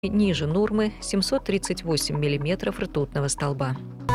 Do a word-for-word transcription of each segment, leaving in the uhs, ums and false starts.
ниже нормы семьсот тридцать восемь миллиметров ртутного столба.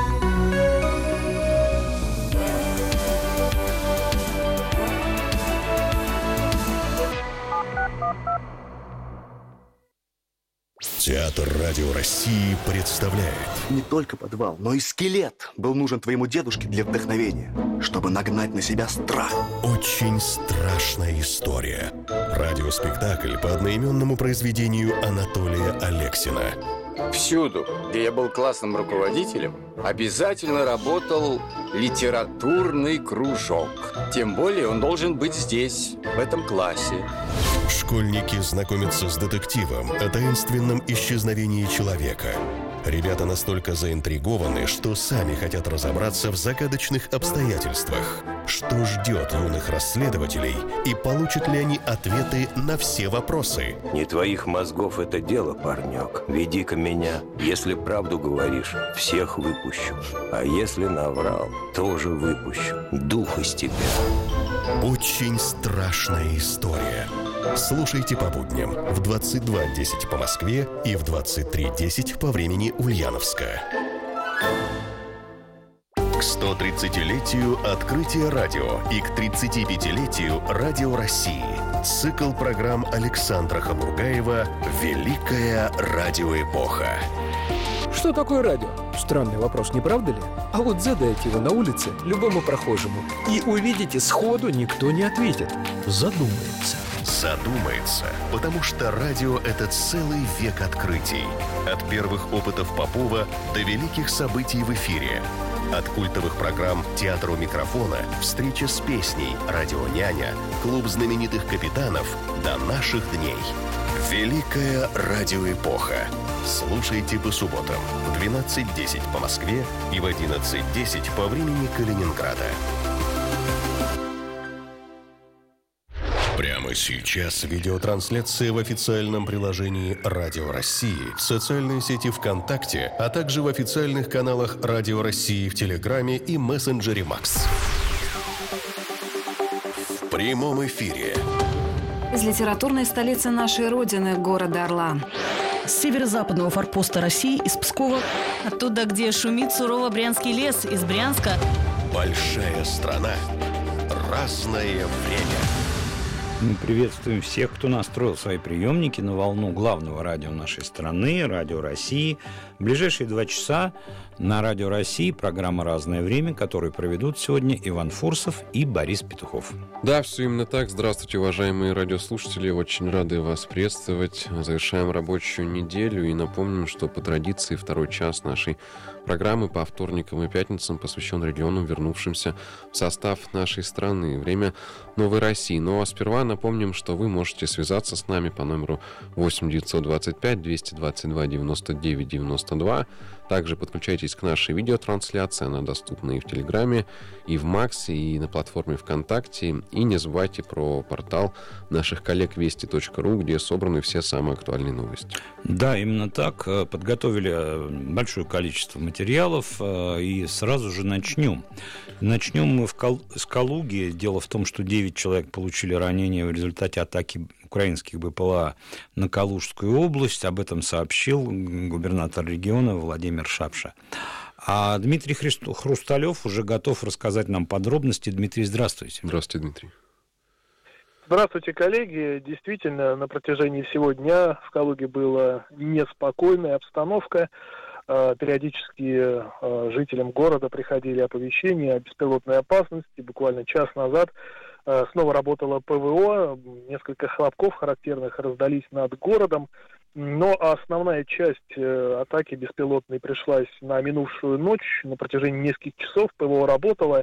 Театр Радио России представляет. Не только подвал, но и скелет был нужен твоему дедушке для вдохновения, чтобы нагнать на себя страх. Очень страшная история. Радиоспектакль по одноименному произведению Анатолия Алексина. Всюду, где я был классным руководителем, обязательно работал литературный кружок. Тем более он должен быть здесь, в этом классе. Школьники знакомятся с детективом о таинственном исчезновении человека. Ребята настолько заинтригованы, что сами хотят разобраться в загадочных обстоятельствах. Что ждет юных расследователей и получат ли они ответы на все вопросы? Не твоих мозгов это дело, парнек. Веди-ка меня. Если правду говоришь, всех выпущу. А если наврал, тоже выпущу. Дух из тебя. Очень страшная история. Слушайте по будням в двадцать два десять по Москве и в двадцать три десять по времени Ульяновска. К сто тридцатилетию открытия радио и к тридцатипятилетию Радио России цикл программ Александра Хабургаева «Великая радиоэпоха». Что такое радио? Странный вопрос, не правда ли? А вот задайте его на улице любому прохожему, и увидите, сходу никто не ответит. Задумается. Задумается, потому что радио — это целый век открытий. От первых опытов Попова до великих событий в эфире. От культовых программ «Театр у микрофона», «Встреча с песней», «Радионяня», «Клуб знаменитых капитанов» до наших дней. Великая радиоэпоха. Слушайте по субботам в двенадцать десять по Москве и в одиннадцать десять по времени Калининграда. Прямо сейчас видеотрансляция в официальном приложении Радио России, в социальной сети ВКонтакте, а также в официальных каналах Радио России в Телеграме и мессенджере Макс. В прямом эфире. Из литературной столицы нашей Родины, города Орла. С северо-западного форпоста России, из Пскова. Оттуда, где шумит сурово Брянский лес, из Брянска. Большая страна. Разное время. Мы приветствуем всех, кто настроил свои приемники на волну главного радио нашей страны, Радио России. В ближайшие два часа на Радио России программа «Разное время», которую проведут сегодня Иван Фурсов и Борис Петухов. Да, все именно так. Здравствуйте, уважаемые радиослушатели. Очень рады вас приветствовать. Завершаем рабочую неделю и напомним, что по традиции второй час нашей программы по вторникам и пятницам посвящен регионам, вернувшимся в состав нашей страны. Время Новой России. Ну а сперва напомним, что вы можете связаться с нами по номеру восемь девятьсот двадцать пять двести двадцать два девяносто девять девяносто два. Также подключайтесь к нашей видеотрансляции. Она доступна и в Телеграме, и в Максе, и на платформе ВКонтакте. И не забывайте про портал наших коллег вести точка ру, где собраны все самые актуальные новости. Да, именно так. Подготовили большое количество материалов, и сразу же начнем. Начнем мы в Кал... с Калуги. Дело в том, что девять человек получили ранения в результате атаки украинских БПЛА на Калужскую область. Об этом сообщил губернатор региона Владимир Шапша. А Дмитрий Христо... Хрусталев уже готов рассказать нам подробности. Дмитрий, здравствуйте. Здравствуйте, Дмитрий. Здравствуйте, коллеги. Действительно, на протяжении всего дня в Калуге была неспокойная обстановка. Периодически жителям города приходили оповещения о беспилотной опасности. Буквально час назад снова работало ПВО, несколько хлопков характерных раздались над городом, но основная часть атаки беспилотной пришлась на минувшую ночь. На протяжении нескольких часов ПВО работало.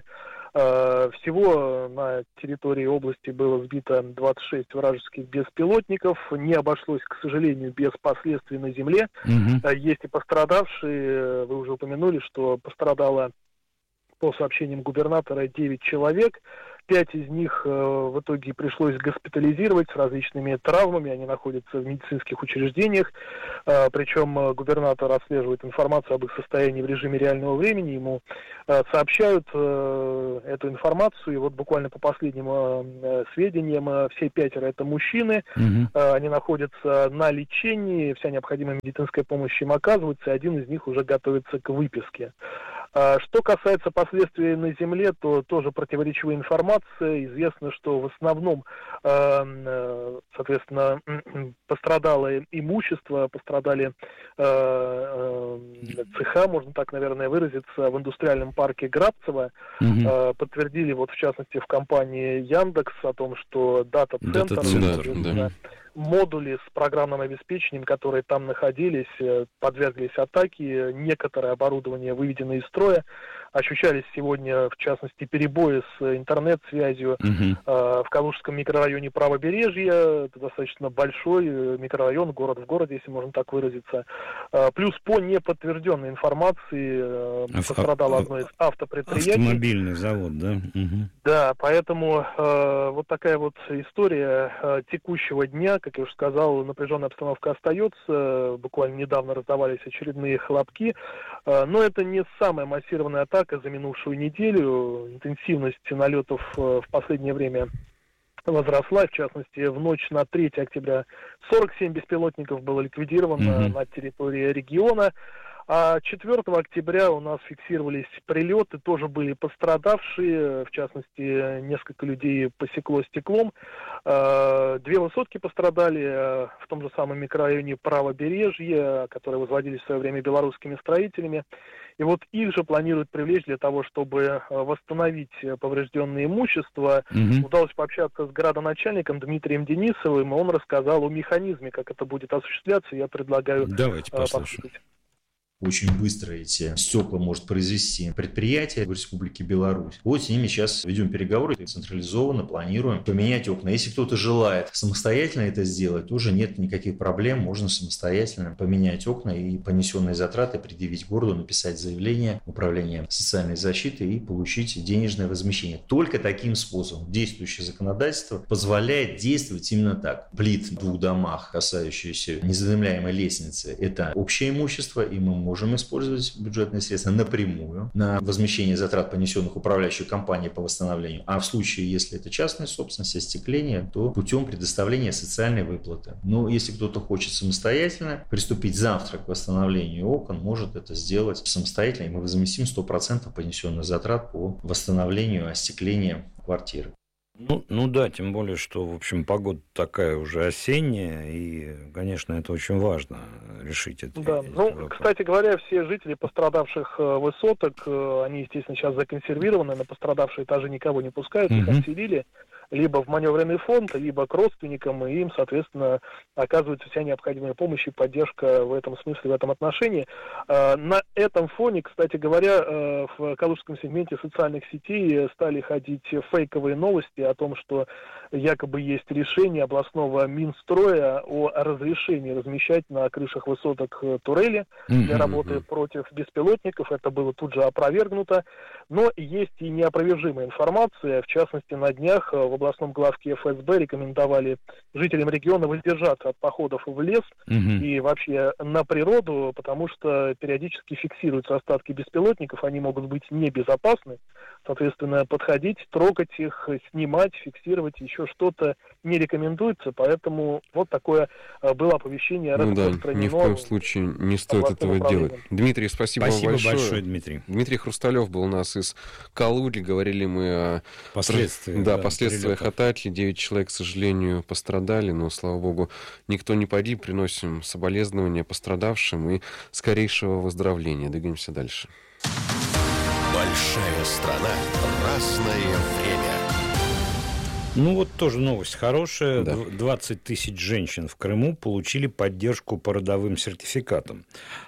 Всего на территории области было сбито двадцать шесть вражеских беспилотников. Не обошлось, к сожалению, без последствий на земле. Угу. Есть и пострадавшие. Вы уже упомянули, что пострадало, по сообщениям губернатора, девять человек. Пять из них э, в итоге пришлось госпитализировать с различными травмами. Они находятся в медицинских учреждениях. Э, причем э, губернатор отслеживает информацию об их состоянии в режиме реального времени. Ему э, сообщают э, эту информацию. И вот буквально по последним э, сведениям, э, все пятеро это мужчины. Mm-hmm. Э, они находятся на лечении. Вся необходимая медицинская помощь им оказывается. И один из них уже готовится к выписке. Что касается последствий на земле, то тоже противоречивая информация. Известно, что в основном, соответственно, пострадало имущество, пострадали цеха, можно так, наверное, выразиться, в индустриальном парке Грабцево. Угу. Подтвердили, вот в частности, в компании Яндекс о том, что дата-центр, да. модули с программным обеспечением, которые там находились, подверглись атаке. Некоторое оборудование выведено из строя. Ощущались сегодня, в частности, перебои с интернет-связью uh-huh. э, в Калужском микрорайоне Правобережья. Это достаточно большой микрорайон, город в городе, если можно так выразиться. Э, плюс по неподтвержденной информации э, пострадало одно из автопредприятий. Автомобильный завод, да? Uh-huh. Да, поэтому э, вот такая вот история э, текущего дня. Как я уже сказал, напряженная обстановка остается. Буквально недавно раздавались очередные хлопки. Э, но это не самая массированная атака за минувшую неделю. Интенсивность налетов в последнее время возросла. В частности, в ночь на третье октября сорок семь беспилотников было ликвидировано mm-hmm. на территории региона. А четвёртого октября у нас фиксировались прилеты, тоже были пострадавшие, в частности, несколько людей посекло стеклом. Две высотки пострадали в том же самом микрорайоне Правобережья, которые возводились в свое время белорусскими строителями. И вот их же планируют привлечь для того, чтобы восстановить поврежденное имущество. Угу. Удалось пообщаться с градоначальником Дмитрием Денисовым, и он рассказал о механизме, как это будет осуществляться. Я предлагаю Давайте послушаем. послушать. Очень быстро эти стекла может произвести предприятие в Республике Беларусь. Вот с ними сейчас ведем переговоры, централизованно планируем поменять окна. Если кто-то желает самостоятельно это сделать, тоже нет никаких проблем. Можно самостоятельно поменять окна и понесенные затраты предъявить городу, написать заявление в Управление социальной защиты и получить денежное возмещение. Только таким способом действующее законодательство позволяет действовать именно так. Плит в двух домах, касающиеся незадымляемой лестницы, это общее имущество, и мы можем можем использовать бюджетные средства напрямую на возмещение затрат, понесенных управляющей компанией по восстановлению. А в случае, если это частная собственность, остекление, то путем предоставления социальной выплаты. Но если кто-то хочет самостоятельно приступить завтра к восстановлению окон, может это сделать самостоятельно, и мы возместим сто процентов понесенных затрат по восстановлению остекления квартиры. Ну, ну да, тем более, что, в общем, погода такая уже осенняя, и, конечно, это очень важно решить это. Да, ну, вопрос. Кстати говоря, все жители пострадавших высоток, они, естественно, сейчас законсервированы, на пострадавшие этажи никого не пускают, их uh-huh. отселили либо в маневренный фонд, либо к родственникам, и им, соответственно, оказывается вся необходимая помощь и поддержка в этом смысле, в этом отношении. На этом фоне, кстати говоря, в калужском сегменте социальных сетей стали ходить фейковые новости о том, что якобы есть решение областного Минстроя о разрешении размещать на крышах высоток турели для работы против беспилотников. Это было тут же опровергнуто. Но есть и неопровержимая информация. В частности, на днях в областном главке эф эс бэ рекомендовали жителям региона воздержаться от походов в лес uh-huh. и вообще на природу, потому что периодически фиксируются остатки беспилотников, они могут быть небезопасны. Соответственно, подходить, трогать их, снимать, фиксировать, еще что-то не рекомендуется, поэтому вот такое было оповещение ну распространено. Да, ни в коем случае не стоит этого делать. Дмитрий, спасибо, спасибо вам большое. большое, Дмитрий. Дмитрий Хрусталев был у нас из Калуги, говорили мы о последствиях, да, да, последствиях атаки. Девять человек, к сожалению, пострадали, но, слава богу, никто не погиб. Приносим соболезнования пострадавшим и скорейшего выздоровления. Двигаемся дальше. Большая страна, разное время. Ну вот тоже новость хорошая. Да. двадцать тысяч женщин в Крыму получили поддержку по родовым сертификатам.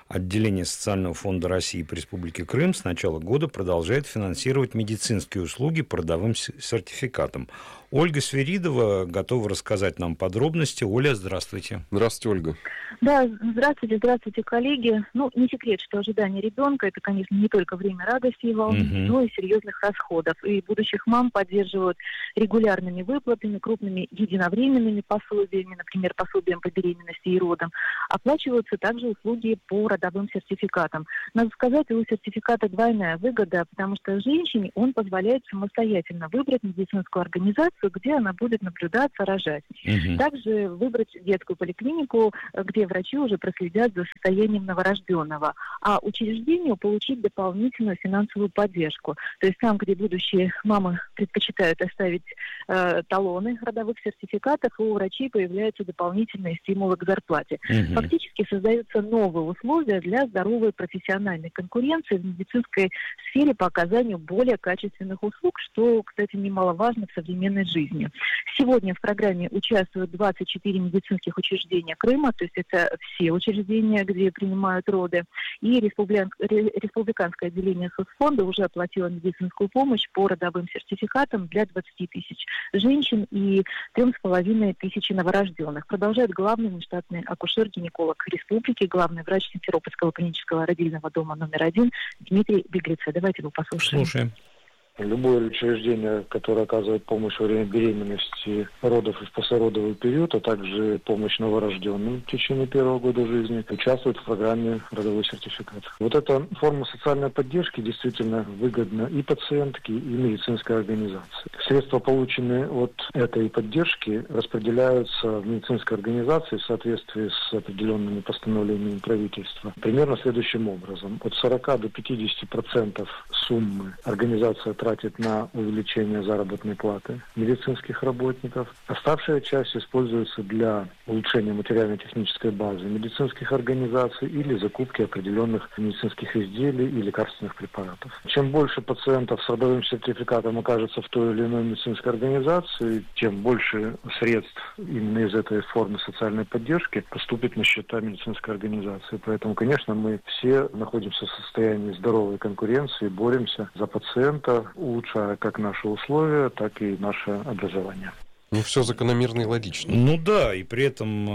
Отделение Социального фонда России по Республике Крым с начала года продолжает финансировать медицинские услуги по родовым сертификатам. Ольга Свиридова готова рассказать нам подробности. Оля, здравствуйте. Здравствуйте, Ольга. Да, здравствуйте, здравствуйте, коллеги. Ну, не секрет, что ожидание ребенка – это, конечно, не только время радости и волнений, uh-huh. но и серьезных расходов. И будущих мам поддерживают регулярными выплатами, крупными единовременными пособиями, например, пособием по беременности и родам. Оплачиваются также услуги по родовым сертификатам. Надо сказать, у сертификата двойная выгода, потому что женщине он позволяет самостоятельно выбрать медицинскую организацию, где она будет наблюдаться, рожать. Uh-huh. Также выбрать детскую поликлинику, где врачи уже проследят за состоянием новорожденного, а учреждению получить дополнительную финансовую поддержку. То есть там, где будущие мамы предпочитают оставить э, талоны родовых сертификатов, у врачей появляются дополнительные стимулы к зарплате. Uh-huh. Фактически создаются новые условия для здоровой профессиональной конкуренции в медицинской сфере по оказанию более качественных услуг, что, кстати, немаловажно в современной жизни. Сегодня в программе участвуют двадцать четыре медицинских учреждения Крыма, то есть это все учреждения, где принимают роды, и республикан... республиканское отделение соцфонда уже оплатило медицинскую помощь по родовым сертификатам для двадцати тысяч женщин и трём с половиной тысячи новорожденных. Продолжает главный внештатный акушер-гинеколог республики, главный врач Симферопольского клинического родильного дома номер один Дмитрий Беглеца. Давайте его послушаем. Слушаем. Любое учреждение, которое оказывает помощь во время беременности, родов и в послеродовый период, а также помощь новорожденным в течение первого года жизни, участвует в программе родовой сертификат. Вот эта форма социальной поддержки действительно выгодна и пациентке, и медицинской организации. Средства, полученные от этой поддержки, распределяются в медицинской организации в соответствии с определенными постановлениями правительства. Примерно следующим образом. От сорока до пятидесяти процентов суммы организация тратит на увеличение заработной платы медицинских работников. Оставшая часть используется для улучшения материально-технической базы медицинских организаций или закупки определенных медицинских изделий и лекарственных препаратов. Чем больше пациентов с родовым сертификатом окажется в той или иной медицинской организации, тем больше средств именно из этой формы социальной поддержки поступит на счета медицинской организации. Поэтому, конечно, мы все находимся в состоянии здоровой конкуренции, боремся за пациента, улучшая как наши условия, так и наше образование. Ну, все закономерно и логично. Ну да, и при этом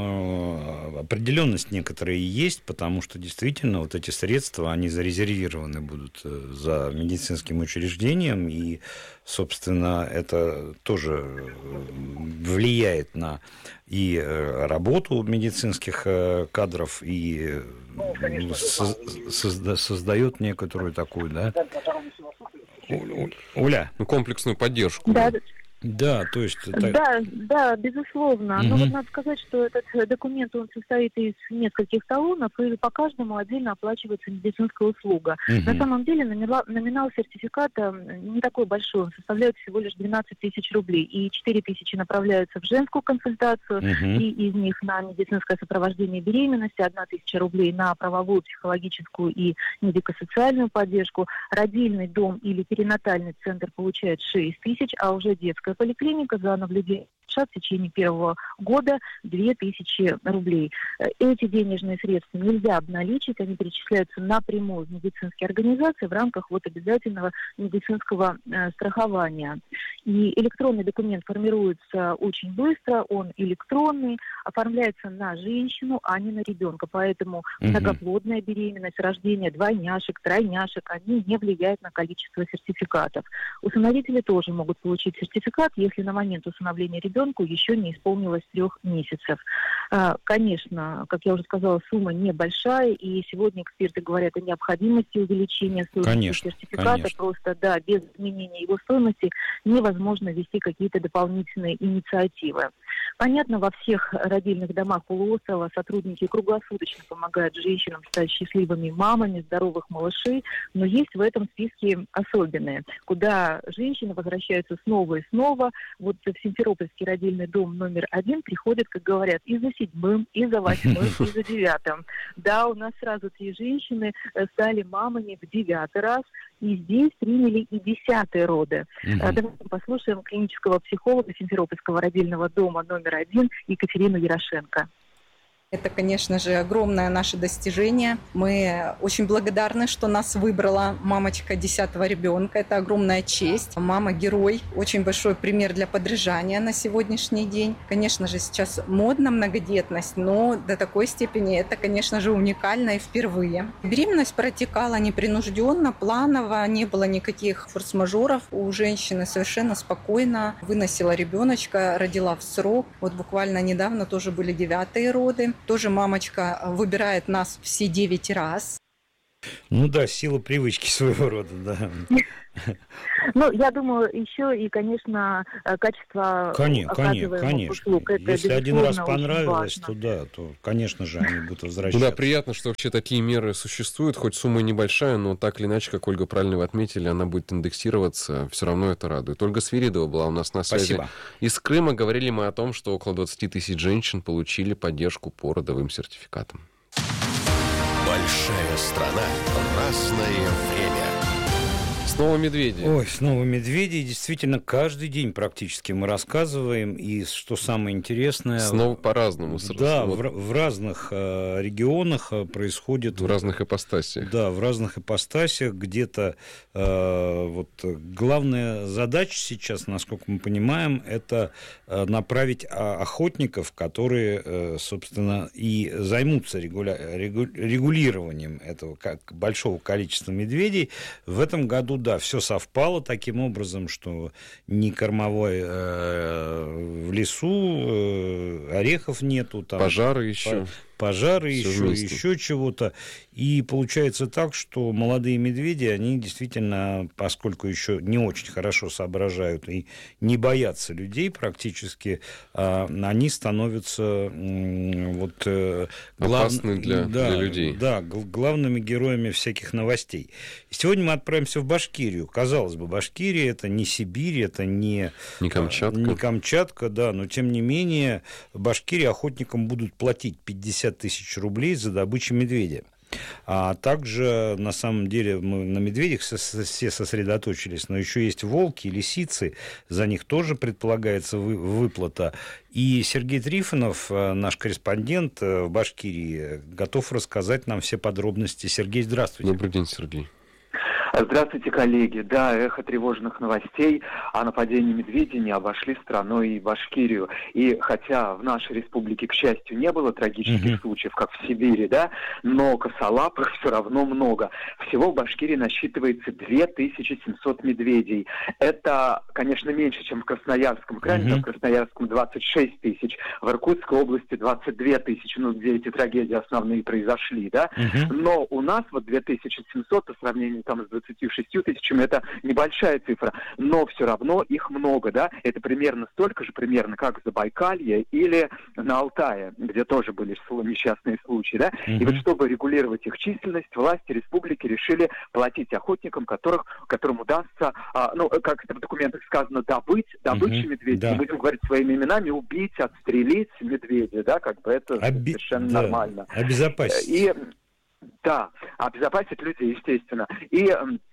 э, определенность некоторая есть, потому что действительно вот эти средства, они зарезервированы будут за медицинским учреждением, и, собственно, это тоже влияет на и работу медицинских кадров, и ну, со- созда- создает некоторую такую, да, Оля. Ну, комплексную поддержку. Да. Да, то есть... Да, да, безусловно. Угу. Но вот надо сказать, что этот документ, он состоит из нескольких талонов, и по каждому отдельно оплачивается медицинская услуга. Угу. На самом деле номинал, номинал сертификата не такой большой, он составляет всего лишь двенадцать тысяч рублей, и четыре тысячи направляются в женскую консультацию, угу. и из них на медицинское сопровождение беременности, одна тысяча рублей на правовую, психологическую и медико-социальную поддержку. Родильный дом или перинатальный центр получает шесть тысяч, а уже детская поликлиника за наблюдение в течение первого года две тысячи рублей. Эти денежные средства нельзя обналичить, они перечисляются напрямую в медицинские организации в рамках вот обязательного медицинского э, страхования. И электронный документ формируется очень быстро, он электронный, оформляется на женщину, а не на ребенка. Поэтому угу. многоплодная беременность, рождение двойняшек, тройняшек, они не влияют на количество сертификатов. Усыновители тоже могут получить сертификат, если на момент усыновления ребенка еще не исполнилось трех месяцев. Конечно, как я уже сказала, сумма небольшая, и сегодня эксперты говорят о необходимости увеличения стоимости конечно, сертификата. Конечно. Просто, да, без изменения его стоимости невозможно ввести какие-то дополнительные инициативы. Понятно, во всех родильных домах полуострова сотрудники круглосуточно помогают женщинам стать счастливыми мамами здоровых малышей, но есть в этом списке особенные, куда женщины возвращаются снова и снова. Вот в Симферопольский родильный дом номер один приходят, как говорят, и за седьмым, и за восьмым, и за девятым. Да, у нас сразу три женщины стали мамами в девятый раз, и здесь приняли и десятые роды. Mm-hmm. Давайте послушаем клинического психолога Симферопольского родильного дома номер один Екатерину Ярошенко. Это, конечно же, огромное наше достижение. Мы очень благодарны, что нас выбрала мамочка десятого ребенка. Это огромная честь. Мама – герой, очень большой пример для подражания на сегодняшний день. Конечно же, сейчас модна многодетность, но до такой степени это, конечно же, уникально и впервые. Беременность протекала непринужденно, планово, не было никаких форс-мажоров. У женщины совершенно спокойно выносила ребеночка, родила в срок. Вот буквально недавно тоже были девятые роды. Тоже мамочка выбирает нас все девять раз. Ну да, сила привычки своего рода, да. Ну, я думаю, еще и, конечно, качество конечно, оказываемых конечно. услуг. Это, если один раз понравилось, важно. то да, то, конечно же, они будут возвращаться. Да, приятно, что вообще такие меры существуют, хоть сумма небольшая, но так или иначе, как Ольга правильно вы отметили, она будет индексироваться, все равно это радует. Ольга Свиридова была у нас на связи. Спасибо. Из Крыма говорили мы о том, что около двадцать тысяч женщин получили поддержку по родовым сертификатам. Большая страна, разное время. Снова медведи. Ой, снова медведи. И действительно, каждый день практически мы рассказываем. И что самое интересное... Снова по-разному. Да, вот. в, в разных э, регионах происходит... В разных ипостасиях. Да, в разных ипостасиях. Где-то э, вот главная задача сейчас, насколько мы понимаем, это э, направить охотников, которые, э, собственно, и займутся регуля... регулированием этого как, большого количества медведей. В этом году, да, все совпало таким образом, что ни кормовой э, в лесу, э, орехов нету. Там, пожары еще. Пожары еще, еще чего-то. И получается так, что молодые медведи, они действительно, поскольку еще не очень хорошо соображают и не боятся людей практически, они становятся вот, глав... опасны для, да, для людей. Да, главными героями всяких новостей. И сегодня мы отправимся в Башкирию. Казалось бы, Башкирия – это не Сибирь, это не, не Камчатка. Не Камчатка, да, но тем не менее в Башкирии охотникам будут платить пятьдесят тысяч рублей за добычу медведя. А также, на самом деле, мы на медведях все сосредоточились, но еще есть волки, лисицы, за них тоже предполагается выплата. И Сергей Трифонов, наш корреспондент в Башкирии, готов рассказать нам все подробности. Сергей, здравствуйте. Добрый день, Сергей. Здравствуйте, коллеги. Да, эхо тревожных новостей о нападении медведей не обошли страной и Башкирию. И хотя в нашей республике, к счастью, не было трагических mm-hmm. случаев, как в Сибири, да, но косолапых все равно много. Всего в Башкирии насчитывается две тысячи семьсот медведей. Это, конечно, меньше, чем в Красноярском крае, mm-hmm. в Красноярском двадцать шесть тысяч, в Иркутской области двадцать две тысячи, ну, где эти трагедии основные произошли, да. Mm-hmm. Но у нас вот две тысячи семьсот по сравнению там с двадцатью шестью тысячами, это небольшая цифра, но все равно их много, да, это примерно столько же, примерно, как в Забайкалье или на Алтае, где тоже были несчастные случаи, да, mm-hmm. и вот чтобы регулировать их численность, власти республики решили платить охотникам, которых, которым удастся, а, ну, как это в документах сказано, добыть, добычу mm-hmm. медведя, да. будем говорить своими именами, убить, отстрелить медведя, да, как бы это Оби... совершенно да. нормально. Обезопасить. И да, обезопасить людей, естественно. И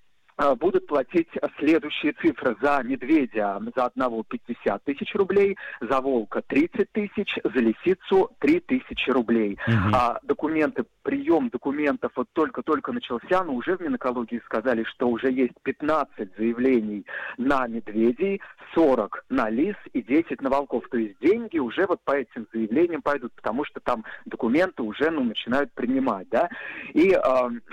э, будут платить следующие цифры. За медведя за одного пятьдесят тысяч рублей, за волка тридцать тысяч, за лисицу три тысячи рублей. Угу. А документы, прием документов вот только-только начался, но уже в Минэкологии сказали, что уже есть пятнадцать заявлений на медведей, сорок на лис и десять на волков. То есть деньги уже вот по этим заявлениям пойдут, потому что там документы уже ну, начинают принимать, да. И э,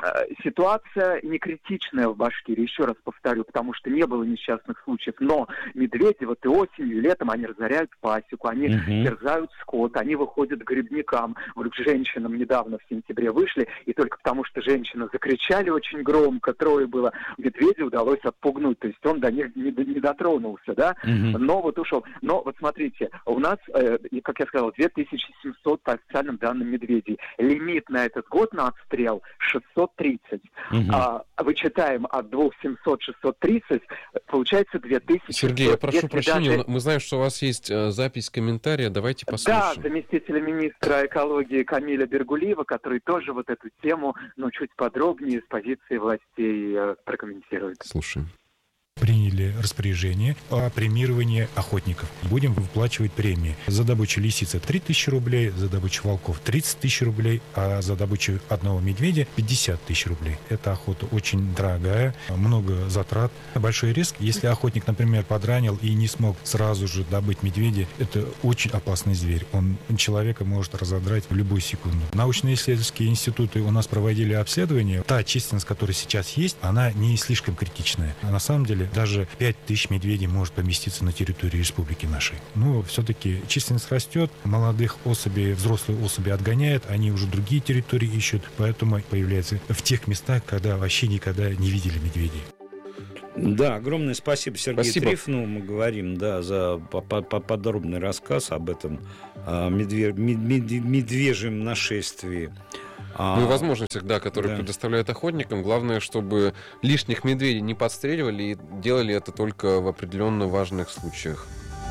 ситуация не критичная в Башкирии, еще раз повторю, потому что не было несчастных случаев, но медведи вот и осенью, и летом они разоряют пасеку, они uh-huh. терзают скот, они выходят к грибникам. Вот к женщинам недавно в сентябре вышли, и только потому что женщины закричали очень громко, трое было, медведя удалось отпугнуть, то есть он до них не, не дотронулся, да, uh-huh. но вот ушел. Но вот смотрите, у нас, э, как я сказал, две тысячи семьсот по официальным данным медведей. Лимит на этот год на отстрел шестьсот тридцать. Uh-huh. А, вычитаем от двух тысяч семьсот шестьсот тридцать, получается две тысячи. Сергей, я прошу Если прощения, даже... мы знаем, что у вас есть э, запись комментария, давайте послушаем. Да, заместителя министра экологии Камиля Бергулиева, который тоже вот эту тему, ну, чуть подробнее с позиции властей э, прокомментирует. Слушаем. приняли распоряжение о премировании охотников. Будем выплачивать премии. За добычу лисицы три тысячи рублей, за добычу волков тридцать тысяч рублей, а за добычу одного медведя пятьдесят тысяч рублей. Эта охота очень дорогая, много затрат, большой риск. Если охотник, например, подранил и не смог сразу же добыть медведя, это очень опасный зверь. Он человека может разодрать в любую секунду. Научно-исследовательские институты у нас проводили обследование. Та численность, которая сейчас есть, она не слишком критичная. А на самом деле даже пять тысяч медведей может поместиться на территории республики нашей. Но все-таки численность растет, молодых особей, взрослые особи отгоняют, они уже другие территории ищут, поэтому появляются в тех местах, когда вообще никогда не видели медведей. Да, огромное спасибо Сергею спасибо. Трифонову. Мы говорим, да, за подробный рассказ об этом медве... медвежьем нашествии. Ну и возможностях, да, которые да. предоставляют охотникам. Главное, чтобы лишних медведей не подстреливали и делали это только в определенно важных случаях.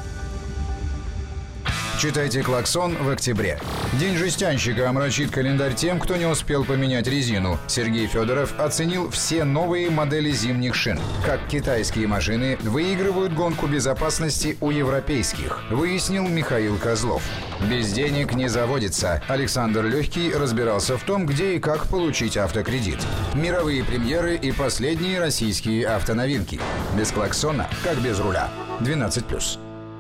Читайте «Клаксон» в октябре. День жестянщика омрачит календарь тем, кто не успел поменять резину. Сергей Федоров оценил все новые модели зимних шин. Как китайские машины выигрывают гонку безопасности у европейских, выяснил Михаил Козлов. Без денег не заводится. Александр Легкий разбирался в том, где и как получить автокредит. Мировые премьеры и последние российские автоновинки. Без «Клаксона» как без руля. двенадцать плюс.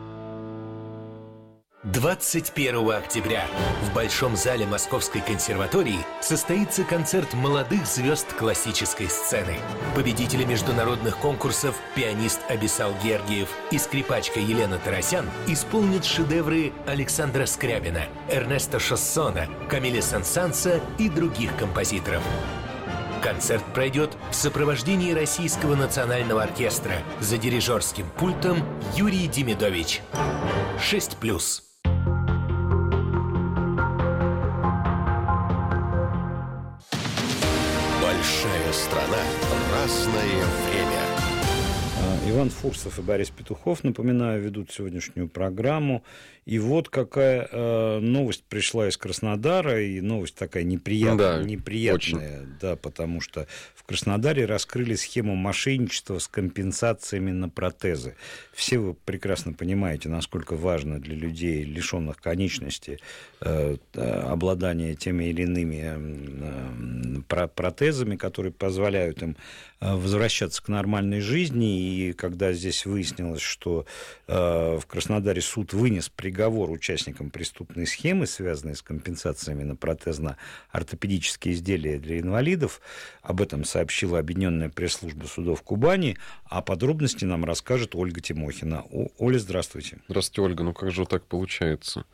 двадцать первого октября в Большом зале Московской консерватории состоится концерт молодых звезд классической сцены. Победители международных конкурсов пианист Абиссал Гергиев и скрипачка Елена Тарасян исполнят шедевры Александра Скрябина, Эрнеста Шоссона, Камиля Сен-Санса и других композиторов. Концерт пройдет в сопровождении Российского национального оркестра за дирижерским пультом Юрий Демидович. шесть плюс. Большая страна, разное время. Иван Фурсов и Борис Петухов, напоминаю, ведут сегодняшнюю программу. И вот какая э, новость пришла из Краснодара, и новость такая неприятная, да, неприятная, очень. Да, потому что в Краснодаре раскрыли схему мошенничества с компенсациями на протезы. Все вы прекрасно понимаете, насколько важно для людей, лишенных конечности, э, обладание теми или иными э, протезами, которые позволяют им э, возвращаться к нормальной жизни. И когда здесь выяснилось, что э, в Краснодаре суд вынес приговор участникам преступной схемы, связанной с компенсациями на протезно-ортопедические изделия для инвалидов. Об этом сообщила Объединенная пресс-служба судов Кубани, а подробности нам расскажет Ольга Тимохина. О, Оля, здравствуйте. Здравствуйте, Ольга. Ну как же так получается?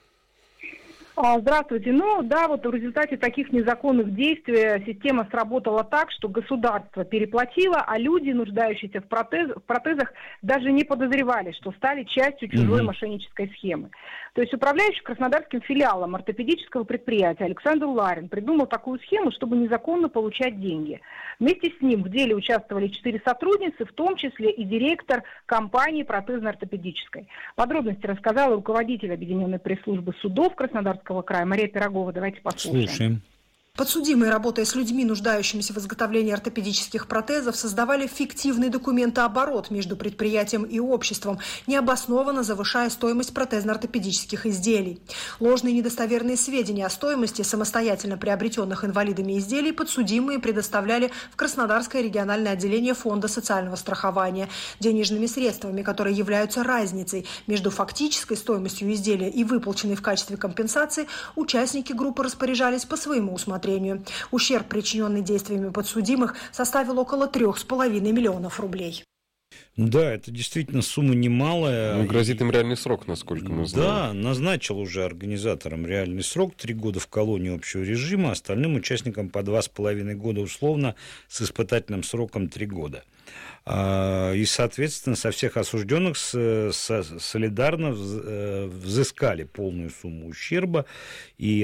Здравствуйте. Ну да, вот в результате таких незаконных действий система сработала так, что государство переплатило, а люди, нуждающиеся в, протез, в протезах, даже не подозревали, что стали частью чужой mm-hmm. мошеннической схемы. То есть управляющий краснодарским филиалом ортопедического предприятия Александр Ларин придумал такую схему, чтобы незаконно получать деньги. Вместе с ним в деле участвовали четыре сотрудницы, в том числе и директор компании протезно-ортопедической. Подробности рассказала руководитель Объединенной пресс-службы судов Краснодарского края Мария Пирогова. Давайте послушаем. Слушаем. Подсудимые, работая с людьми, нуждающимися в изготовлении ортопедических протезов, создавали фиктивный документооборот между предприятием и обществом, необоснованно завышая стоимость протезно-ортопедических изделий. Ложные недостоверные сведения о стоимости самостоятельно приобретенных инвалидами изделий подсудимые предоставляли в Краснодарское региональное отделение Фонда социального страхования. Денежными средствами, которые являются разницей между фактической стоимостью изделия и выплаченной в качестве компенсации, участники группы распоряжались по своему усмотрению. Ущерб, причиненный действиями подсудимых, составил около трех с половиной миллионов рублей. Да, это действительно сумма немалая. Ну, грозит им реальный срок, насколько мы знаем. Да, назначил уже организаторам реальный срок, три года в колонии общего режима, остальным участникам по два с половиной года условно с испытательным сроком три года. И, соответственно, со всех осужденных солидарно взыскали полную сумму ущерба, и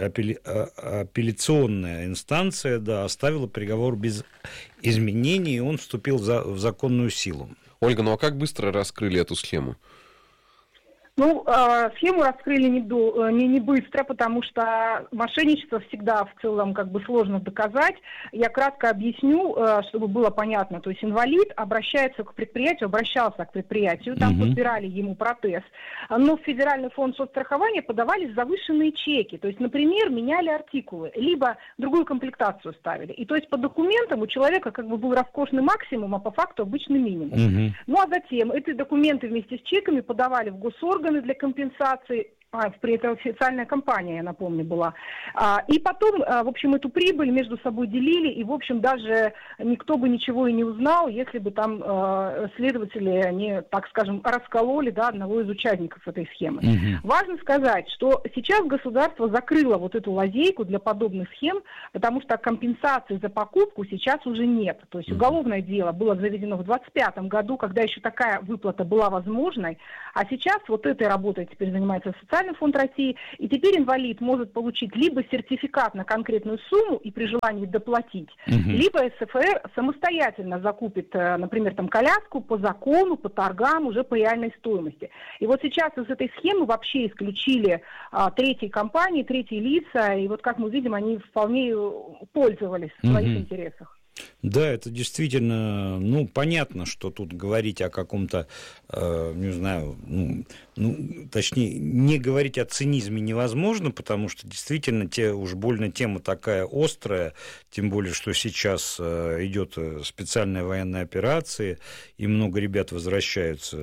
апелляционная инстанция, да, оставила приговор без изменений, и он вступил в законную силу. Ольга, ну а как быстро раскрыли эту схему? Ну, э, схему раскрыли не, до, не, не быстро, потому что мошенничество всегда в целом как бы сложно доказать. Я кратко объясню, э, чтобы было понятно. То есть инвалид обращается к предприятию, обращался к предприятию, там Мгм. подбирали ему протез, но в Федеральный фонд соцстрахования подавались завышенные чеки. То есть, например, меняли артикулы, либо другую комплектацию ставили. И то есть по документам у человека как бы был роскошный максимум, а по факту обычный минимум. Мгм. Ну а затем эти документы вместе с чеками подавали в госорганы для компенсации. А, при этом официальная компания, я напомню, была. А, и потом, а, в общем, эту прибыль между собой делили, и, в общем, даже никто бы ничего и не узнал, если бы там а, следователи, они, так скажем, раскололи, да, одного из участников этой схемы. Мгм. Важно сказать, что сейчас государство закрыло вот эту лазейку для подобных схем, потому что компенсации за покупку сейчас уже нет. То есть уголовное дело было заведено в двадцать пятом году, когда еще такая выплата была возможной, а сейчас вот этой работой теперь занимается Социальный фонд России, и теперь инвалид может получить либо сертификат на конкретную сумму и при желании доплатить, Мгм. либо СФР самостоятельно закупит, э, например, там коляску по закону, по торгам, уже по реальной стоимости. И вот сейчас из этой схемы вообще исключили а, третьи компании, третьи лица, и вот как мы видим, они вполне пользовались в своих Мгм. интересах. Да, это действительно, ну, понятно, что тут говорить о каком-то, э, не знаю, ну, ну, точнее, не говорить о цинизме невозможно, потому что действительно те, уж больно тема такая острая, тем более, что сейчас э, идет специальная военная операция, и много ребят возвращаются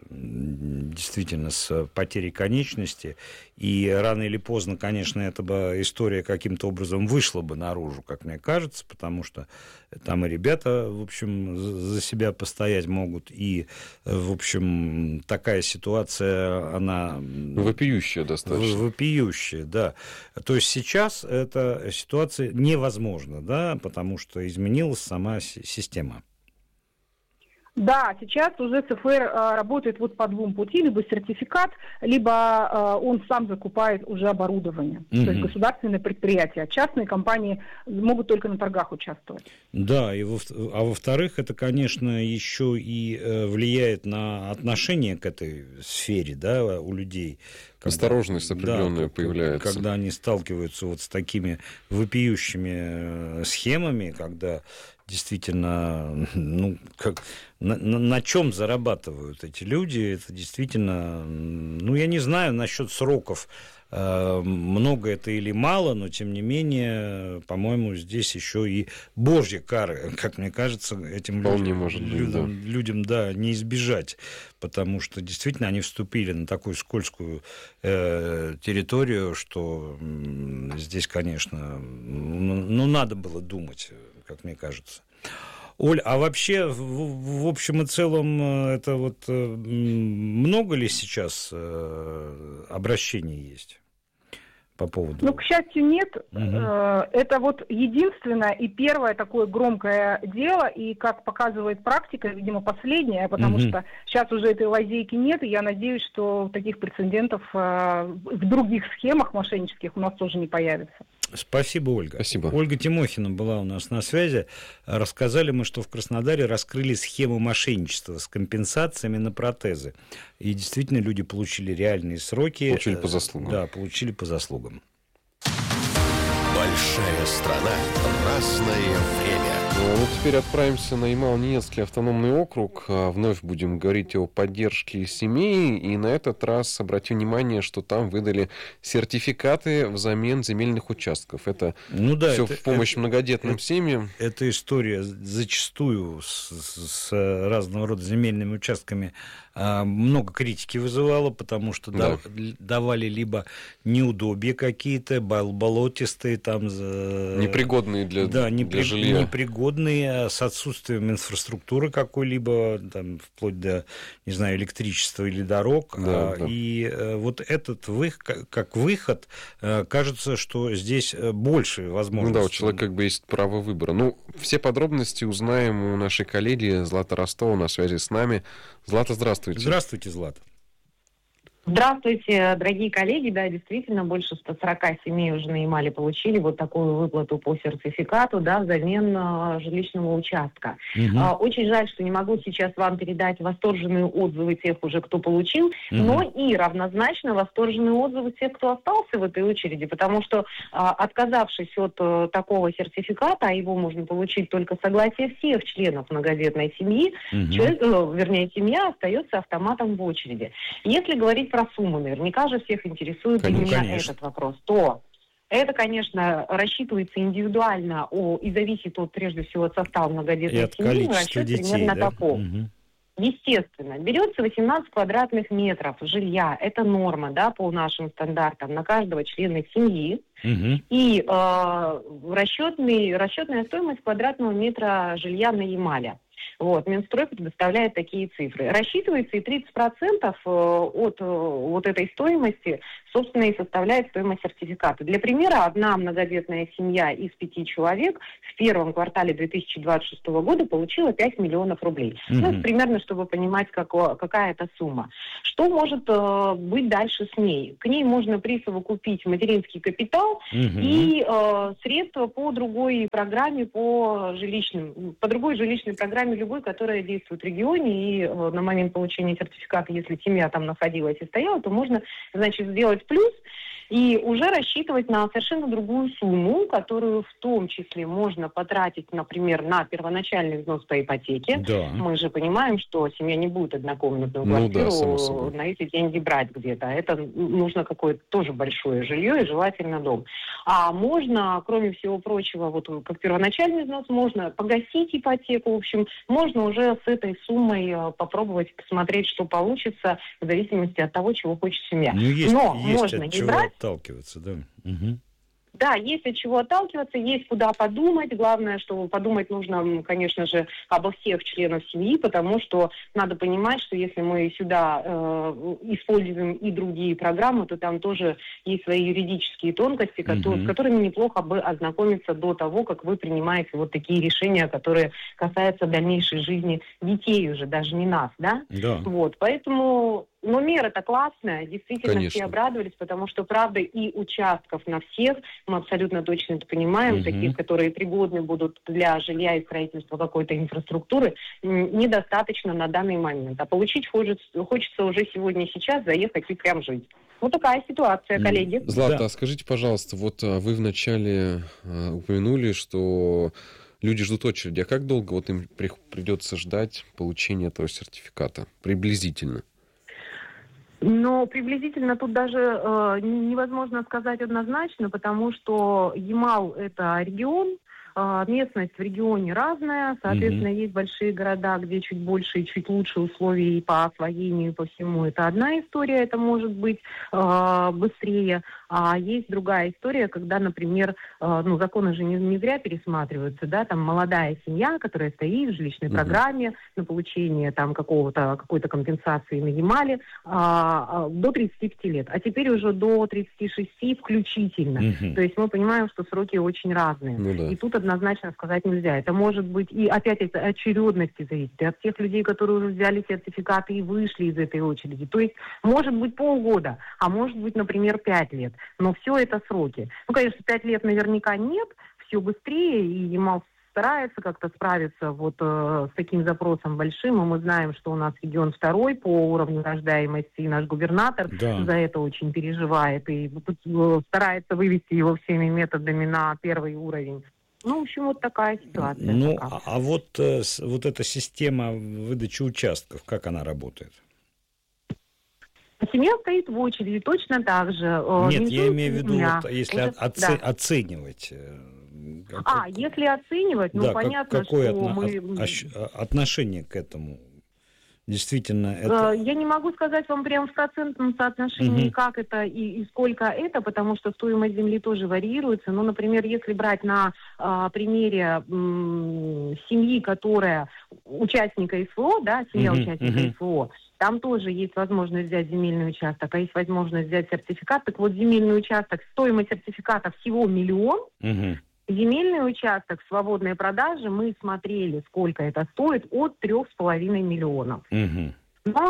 действительно с потерей конечности, и рано или поздно, конечно, эта бы история каким-то образом вышла бы наружу, как мне кажется, потому что там и ребята, в общем, за себя постоять могут, и, в общем, такая ситуация, она... Вопиющая достаточно. Вопиющая, да. То есть сейчас эта ситуация невозможна, да, потому что изменилась сама система. Да, сейчас уже СФР а, работает вот по двум пути, либо сертификат, либо а, он сам закупает уже оборудование. Мгм. То есть государственные предприятия, а частные компании могут только на торгах участвовать. Да, и во, а во-вторых, это, конечно, еще и э, влияет на отношение к этой сфере, да, у людей. Когда, Осторожность определенная да, появляется. Когда они сталкиваются вот с такими вопиющими схемами, когда действительно, ну, как, на, на, на чем зарабатывают эти люди, это действительно, ну, я не знаю насчет сроков, э, много это или мало, но, тем не менее, по-моему, здесь еще и божья кара, как мне кажется, этим Вполне людям, может быть, людям, да. людям, да, не избежать, потому что, действительно, они вступили на такую скользкую э, территорию, что м, здесь, конечно, ну, надо было думать, как мне кажется. Оль, а вообще, в, в общем и целом, это вот много ли сейчас обращений есть по поводу... Ну, к счастью, нет. Угу. Это вот единственное и первое такое громкое дело, и, как показывает практика, видимо, последнее, потому Угу. что сейчас уже этой лазейки нет, и я надеюсь, что таких прецедентов в других схемах мошеннических у нас тоже не появится. Спасибо, Ольга. Спасибо. Ольга Тимохина была у нас на связи. Рассказали мы, что в Краснодаре раскрыли схему мошенничества с компенсациями на протезы. И действительно люди получили реальные сроки. Получили по заслугам. Да, получили по заслугам. Большая страна, разное время. Ну, теперь отправимся на Ямало-Ненецкий автономный округ. Вновь будем говорить о поддержке семей. И на этот раз обратим внимание, что там выдали сертификаты взамен земельных участков. Это ну, да, все это, в помощь это, многодетным это, семьям. Эта история зачастую с, с разного рода земельными участками много критики вызывала, потому что да. давали либо неудобья какие-то, болотистые, там... Непригодные для, да, для непри... жилья. Непригодные, с отсутствием инфраструктуры какой-либо, там, вплоть до, не знаю, электричества или дорог. Да, а, да. И вот этот выход, как выход, кажется, что здесь больше возможностей. Ну да, у человека как бы есть право выбора. Ну, все подробности узнаем у нашей коллеги Златы Ростова на связи с нами. Злата, здравствуйте. Здравствуйте, Злата. Здравствуйте, дорогие коллеги. Да, действительно, больше ста сорока семей уже на Ямале получили вот такую выплату по сертификату, да, взамен э, жилищного участка. Мгм. Э, очень жаль, что не могу сейчас вам передать восторженные отзывы тех уже, кто получил, Мгм. но и равнозначно восторженные отзывы тех, кто остался в этой очереди, потому что, э, отказавшись от э, такого сертификата, а его можно получить только согласие всех членов многодетной семьи, Мгм. человек, э, вернее, семья остается автоматом в очереди. Если говорить про сумму, наверняка же всех интересует Конечно. именно Конечно. этот вопрос, то это, конечно, рассчитывается индивидуально о, и зависит от, прежде всего, от состава И многодетной от семьи. количества Расчет детей, примерно да? таков. Мгм. Естественно, берется восемнадцать квадратных метров жилья, это норма, да, по нашим стандартам, на каждого члена семьи. Мгм. И э, расчетный, расчетная стоимость квадратного метра жилья на Ямале. Вот, Минстрой предоставляет такие цифры. Рассчитывается и тридцать процентов от э, вот этой стоимости, собственно, и составляет стоимость сертификата. Для примера, одна многодетная семья из пяти человек в первом квартале две тысячи двадцать шестого года получила пять миллионов рублей. Мгм. Ну, это примерно, чтобы понимать, како- какая это сумма. Что может э, быть дальше с ней? К ней можно присовокупить материнский капитал Мгм. и э, средства по другой программе, по жилищным, по другой жилищной программе любой, которая действует в регионе, и э, на момент получения сертификата, если семья там находилась и стояла, то можно, значит, сделать плюс и уже рассчитывать на совершенно другую сумму, которую в том числе можно потратить, например, на первоначальный взнос по ипотеке. Да. Мы же понимаем, что семья не будет однокомнатную Ну да, квартиру само собой. на эти деньги брать где-то. Это нужно какое-то тоже большое жилье и желательно дом. А можно, кроме всего прочего, вот как первоначальный взнос, можно погасить ипотеку. В общем, можно уже с этой суммой э, попробовать посмотреть, что получится, в зависимости от того, чего хочет семья. Ну, есть, Но есть можно от не чего брать. отталкиваться, да. Мгм. Да, есть от чего отталкиваться, есть куда подумать. Главное, что подумать нужно, м, конечно же, обо всех членах семьи, потому что надо понимать, что если мы сюда э, используем и другие программы, то там тоже есть свои юридические тонкости, кото- Мгм. с которыми неплохо бы ознакомиться до того, как вы принимаете вот такие решения, которые касаются дальнейшей жизни детей уже, даже не нас, да? Да. Вот, поэтому... Но мера-то классная, действительно Конечно. все обрадовались, потому что, правда, и участков на всех, мы абсолютно точно это понимаем, Мгм. таких, которые пригодны будут для жилья и строительства какой-то инфраструктуры, м, недостаточно на данный момент. А получить хочется, хочется уже сегодня и сейчас заехать и прям жить. Вот такая ситуация, коллеги. Злата, а скажите, пожалуйста, вот а, вы вначале а, упомянули, что люди ждут очереди. А как долго вот им при- придется ждать получения этого сертификата? Приблизительно. Но приблизительно тут даже э, невозможно сказать однозначно, потому что Ямал – это регион, э, местность в регионе разная, соответственно, Мгм. есть большие города, где чуть больше и чуть лучше условия и по освоению, и по всему. Это одна история, это может быть э, быстрее. А есть другая история, когда, например, э, ну, законы же не, не зря пересматриваются, да, там молодая семья, которая стоит в жилищной Мгм. программе на получение там какого-то, какой-то компенсации на Ямале, а, а, до тридцати пяти лет, а теперь уже до тридцати шести включительно. Мгм. То есть мы понимаем, что сроки очень разные. Ну да. И тут однозначно сказать нельзя. Это может быть и опять это от очередности зависит, и от тех людей, которые уже взяли сертификаты и вышли из этой очереди. То есть может быть полгода, а может быть, например, пять лет. Но все это сроки. Ну, конечно, пять лет наверняка нет, все быстрее, и Ямал старается как-то справиться вот э, с таким запросом большим, и мы знаем, что у нас регион второй по уровню рождаемости, и наш губернатор Да. за это очень переживает и э, старается вывести его всеми методами на первый уровень. Ну, в общем, вот такая ситуация. Ну, пока. а, а вот, э, с- вот эта система выдачи участков, как она работает? Семья стоит в очереди точно так же. Э, Нет, я Минфин имею в виду, семья вот, если уже- от- оце- да. оценивать. э, как- А, если оценивать, ну, да, как- понятно, какое что отно- мы... от- ощ- отношение к этому? Действительно, это... Э, Я не могу сказать вам прям в процентном соотношении, Мгм. как это и, и сколько это, потому что стоимость земли тоже варьируется. Ну, например, если брать на а, примере м, семьи, которая участника СВО, да, семья Мгм, участника мгм. СВО, там тоже есть возможность взять земельный участок, а есть возможность взять сертификат. Так вот, земельный участок, стоимость сертификата всего миллион. Мгм. Земельный участок в свободной продаже мы смотрели, сколько это стоит, от трех с половиной миллионов. Мгм. Но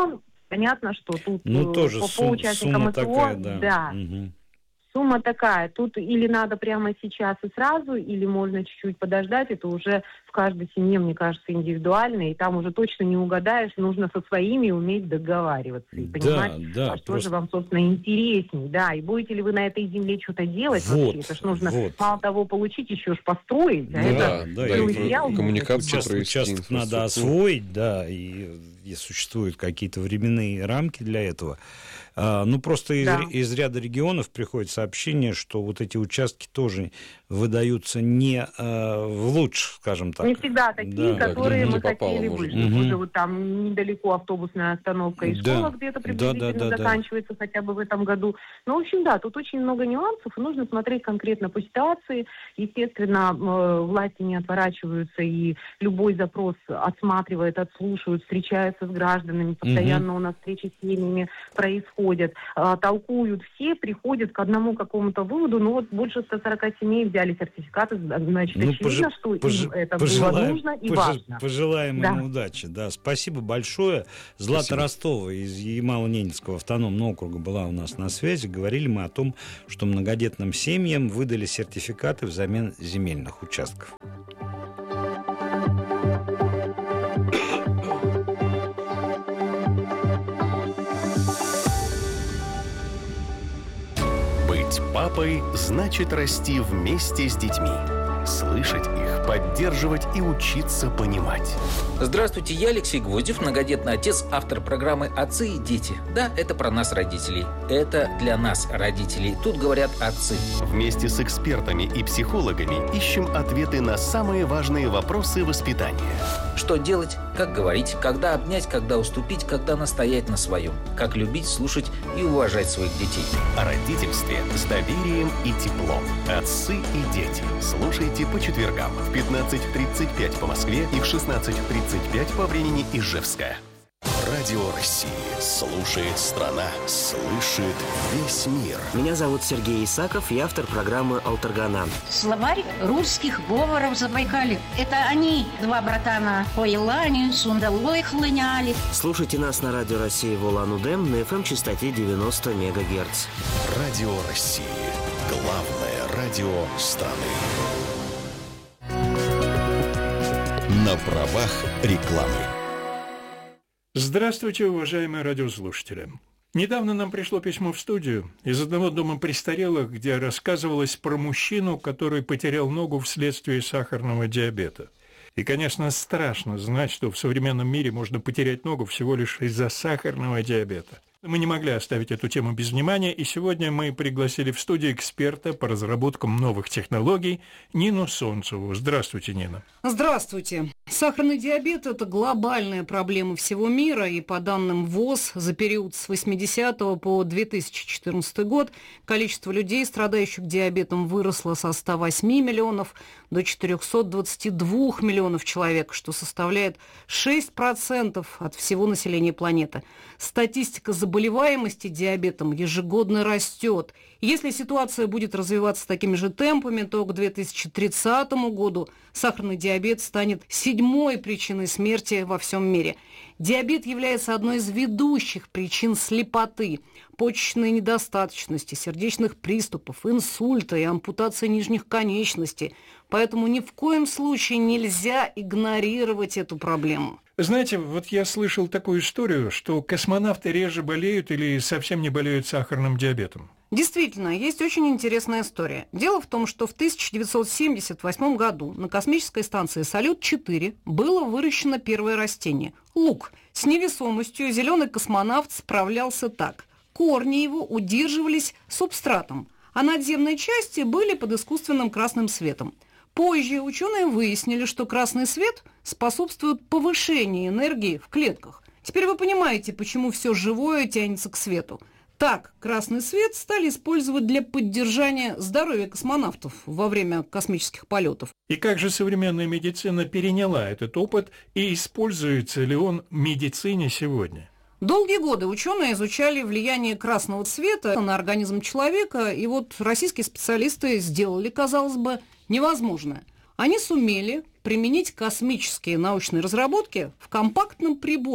Понятно, что тут ну, тоже по, сум, по участникам сумма СВО, такая, да. да. Угу. Сумма такая. Тут или надо прямо сейчас и сразу, или можно чуть-чуть подождать. Это уже в каждой семье, мне кажется, индивидуально. И там уже точно не угадаешь. Нужно со своими уметь договариваться. И понимать, да, да, а что просто... же вам, собственно, интересней. Да, и будете ли вы на этой земле что-то делать вот, вообще? Это ж нужно вот. мало того получить, еще ж построить. А да, это да, да, коммуникацию участок, участок надо освоить, да, и, и существуют какие-то временные рамки для этого. А, ну, просто из, да. из ряда регионов приходит сообщение, что вот эти участки тоже выдаются не а, в лучших, скажем так. Не всегда такие, да, которые мы попало, хотели бы. Угу. Уже вот там недалеко автобусная остановка и да. школа где-то приблизительно да, да, да, заканчивается да. хотя бы в этом году. Ну, в общем, да, тут очень много нюансов, и нужно смотреть конкретно по ситуации. Естественно, власти не отворачиваются, и любой запрос отсматривают, отслушивают, встречаются с гражданами, постоянно угу. у нас встречи с семьями происходят, толкуют все, приходят к одному какому-то выводу. Ну, вот больше ста сорока семей взяли сертификаты, значит, ну, очевидно, пож... что пож... им это пожелаем, было нужно и пож... важно. Пожелаем да. им удачи. Да, спасибо большое. Злата спасибо. Ростова из Ямало-Ненецкого автономного округа была у нас на связи. Говорили мы о том, что многодетным семьям выдали сертификаты взамен земельных участков. Быть папой значит расти вместе с детьми. Слышать их, поддерживать и учиться понимать. Здравствуйте, я Алексей Гвоздев, многодетный отец, автор программы «Отцы и дети». Да, это про нас, родителей. Это для нас, родителей. Тут говорят отцы. Вместе с экспертами и психологами ищем ответы на самые важные вопросы воспитания. Что делать, как говорить, когда обнять, когда уступить, когда настоять на своем. Как любить, слушать и уважать своих детей. О родительстве с доверием и теплом. Отцы и дети. Слушайте по четвергам в пятнадцать тридцать пять по Москве и в шестнадцать тридцать пять по времени Ижевска. Радио России. Слушает страна. Слышит весь мир. Меня зовут Сергей Исаков, я автор программы «Алтаргана». Словарь русских говоров Забайкалья. Это они, два братана, по Елане, Сундалой хлыняли. Слушайте нас на Радио России в Улан-Удэ на эф эм-частоте девяносто мегагерц. Радио России. Главное радио страны. На правах рекламы. Здравствуйте, уважаемые радиослушатели. Недавно нам пришло письмо в студию из одного дома престарелых, где рассказывалось про мужчину, который потерял ногу вследствие сахарного диабета. И, конечно, страшно знать, что в современном мире можно потерять ногу всего лишь из-за сахарного диабета. Мы не могли оставить эту тему без внимания, и сегодня мы пригласили в студию эксперта по разработкам новых технологий Нину Солнцеву. Здравствуйте, Нина. Здравствуйте. Сахарный диабет – это глобальная проблема всего мира, и по данным ВОЗ, за период с восьмидесятого по две тысячи четырнадцатый год количество людей, страдающих диабетом, выросло со ста восьми миллионов до четырехсот двадцати двух миллионов человек, что составляет шесть процентов от всего населения планеты. Статистика заболеваемости диабетом ежегодно растет. Если ситуация будет развиваться такими же темпами, то к две тысячи тридцатому году сахарный диабет станет седьмой причиной смерти во всем мире. Диабет является одной из ведущих причин слепоты, почечной недостаточности, сердечных приступов, инсульта и ампутации нижних конечностей. Поэтому ни в коем случае нельзя игнорировать эту проблему. Знаете, вот я слышал такую историю, что космонавты реже болеют или совсем не болеют сахарным диабетом. Действительно, есть очень интересная история. Дело в том, что в тысяча девятьсот семьдесят восьмом году на космической станции «Салют четыре» было выращено первое растение – лук. С невесомостью зеленый космонавт справлялся так. Корни его удерживались субстратом, а надземные части были под искусственным красным светом. Позже ученые выяснили, что красный свет способствует повышению энергии в клетках. Теперь вы понимаете, почему все живое тянется к свету. Так, красный свет стали использовать для поддержания здоровья космонавтов во время космических полетов. И как же современная медицина переняла этот опыт и используется ли он в медицине сегодня? Долгие годы ученые изучали влияние красного цвета на организм человека, и вот российские специалисты сделали, казалось бы, невозможное. Они сумели применить космические научные разработки в компактном приборе,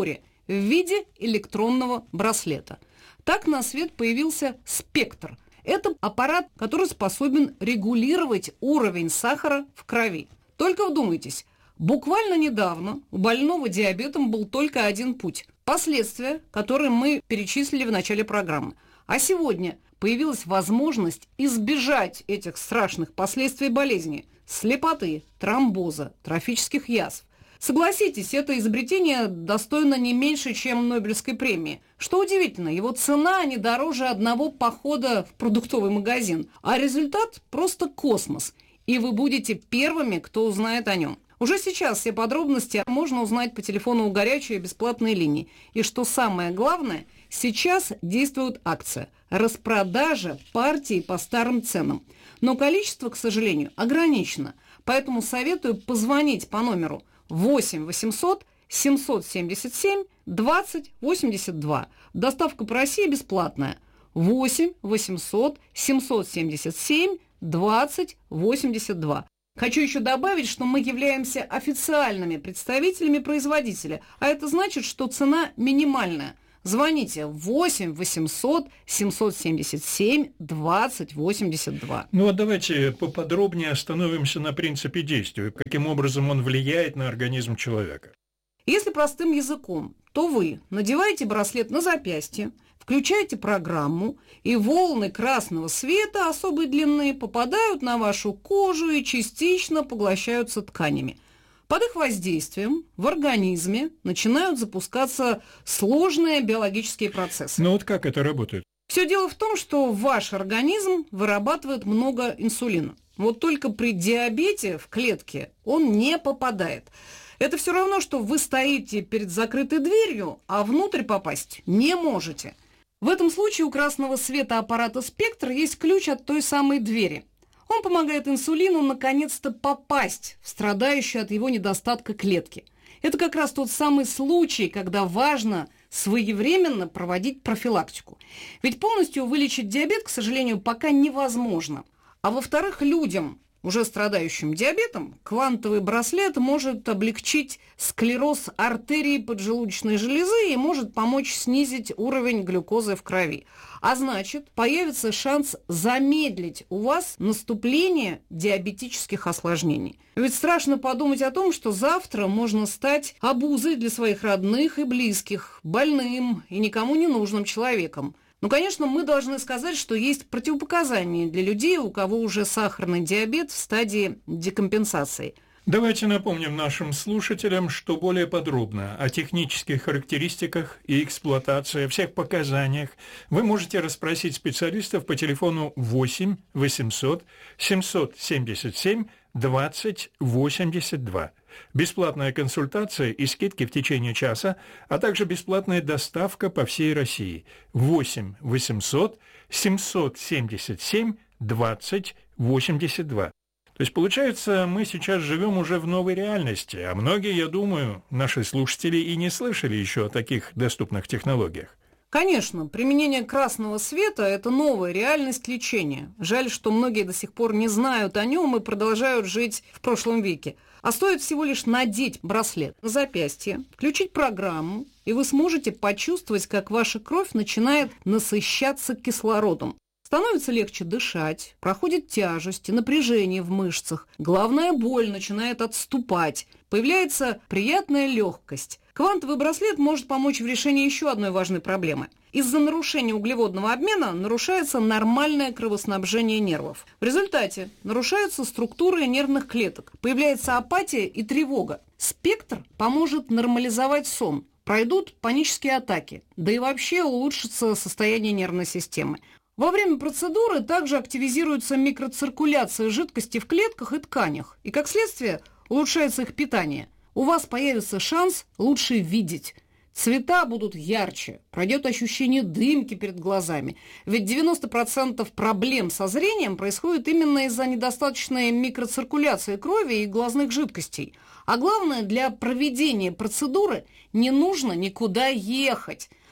в виде электронного браслета. Так на свет появился «Спектр». Это аппарат, который способен регулировать уровень сахара в крови. Только вдумайтесь, буквально недавно у больного диабетом был только один путь – последствия, которые мы перечислили в начале программы. А сегодня появилась возможность избежать этих страшных последствий болезни – слепоты, тромбоза, трофических язв. Согласитесь, это изобретение достойно не меньше, чем Нобелевской премии. Что удивительно, его цена не дороже одного похода в продуктовый магазин, а результат просто космос. И вы будете первыми, кто узнает о нем. Уже сейчас все подробности можно узнать по телефону у горячей бесплатной линии. И что самое главное, сейчас действует акция распродажа партии по старым ценам. Но количество, к сожалению, ограничено. Поэтому советую позвонить по номеру восемь восемьсот семьсот семьдесят семь двадцать восемьдесят два. Доставка по России бесплатная. восемь восемьсот семьсот семьдесят семь двадцать восемьдесят два. Хочу еще добавить, что мы являемся официальными представителями производителя, а это значит, что цена минимальная. Звоните восемь восемьсот семьсот семьдесят семь двадцать восемьдесят два. Ну вот давайте поподробнее остановимся на принципе действия, каким образом он влияет на организм человека. Если простым языком, то вы надеваете браслет на запястье, включаете программу, и волны красного света особой длины попадают на вашу кожу и частично поглощаются тканями. Под их воздействием в организме начинают запускаться сложные биологические процессы. Ну вот как это работает? Все дело в том, что ваш организм вырабатывает много инсулина. Вот только при диабете в клетке он не попадает. Это все равно, что вы стоите перед закрытой дверью, а внутрь попасть не можете. В этом случае у красного света аппарата «Спектр» есть ключ от той самой двери. Он помогает инсулину наконец-то попасть в страдающую от его недостатка клетки. Это как раз тот самый случай, когда важно своевременно проводить профилактику. Ведь полностью вылечить диабет, к сожалению, пока невозможно. А во-вторых, людям, уже страдающим диабетом, квантовый браслет может облегчить склероз артерий поджелудочной железы и может помочь снизить уровень глюкозы в крови. А значит, появится шанс замедлить у вас наступление диабетических осложнений. Ведь страшно подумать о том, что завтра можно стать обузой для своих родных и близких, больным и никому не нужным человеком. Ну, конечно, мы должны сказать, что есть противопоказания для людей, у кого уже сахарный диабет в стадии декомпенсации. Давайте напомним нашим слушателям, что более подробно о технических характеристиках и эксплуатации, о всех показаниях вы можете расспросить специалистов по телефону восемь восемьсот семьсот семьдесят семь двадцать восемьдесят два. Бесплатная консультация и скидки в течение часа, а также бесплатная доставка по всей России. восемь восемьсот семьсот семьдесят семь двадцать восемьдесят два. То есть, получается, мы сейчас живем уже в новой реальности, а многие, я думаю, наши слушатели и не слышали еще о таких доступных технологиях. Конечно, применение красного света – это новая реальность лечения. Жаль, что многие до сих пор не знают о нем и продолжают жить в прошлом веке. А стоит всего лишь надеть браслет на запястье, включить программу, и вы сможете почувствовать, как ваша кровь начинает насыщаться кислородом. Становится легче дышать, проходит тяжесть и напряжение в мышцах. Главная боль начинает отступать. Появляется приятная легкость. Квантовый браслет может помочь в решении еще одной важной проблемы. Из-за нарушения углеводного обмена нарушается нормальное кровоснабжение нервов. В результате нарушаются структуры нервных клеток, появляется апатия и тревога. Спектр поможет нормализовать сон, пройдут панические атаки, да и вообще улучшится состояние нервной системы. Во время процедуры также активизируется микроциркуляция жидкости в клетках и тканях, и, как следствие, улучшается их питание. У вас появится шанс лучше видеть. Цвета будут ярче, пройдет ощущение дымки перед глазами. Ведь девяносто процентов проблем со зрением происходит именно из-за недостаточной микроциркуляции крови и глазных жидкостей. А главное, для проведения процедуры не нужно никуда ехать.